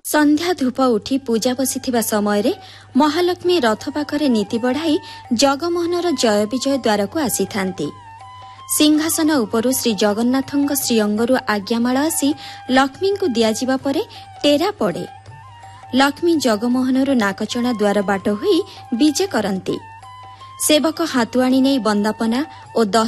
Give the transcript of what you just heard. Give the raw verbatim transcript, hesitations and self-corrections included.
संध्या धूप उठी पूजा बसिथिबा समयरे महालक्ष्मी रथ पाखरे नीति बढ़ाई जगमोहनर जय विजय द्वार को आसीथांती। सिंहासन उपरु श्री जगन्नाथଙ୍କ श्रीअंगरु आज्ञामाळ आसी लक्ष्मी को दियाजिबा परे टेरा पड़े। लक्ष्मी जगमोहनरु नाकचणा द्वार बाट होई विजे करंती। सेवक हातुआणी नै बंदापना और